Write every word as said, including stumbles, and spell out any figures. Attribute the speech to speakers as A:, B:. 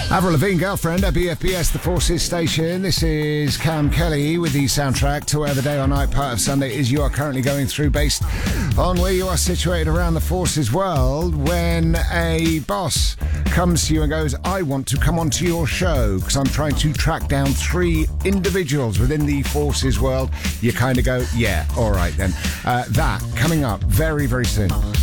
A: Avril Lavigne, Girlfriend at B F B S, the Forces station. This is Cam Kelly with the soundtrack to whatever day or night part of Sunday is you are currently going through, based on where you are situated around the Forces world. When a boss comes to you and goes, I want to come onto your show because I'm trying to track down three individuals within the Forces world, you kind of go, yeah, all right then. Uh, that coming up very, very soon.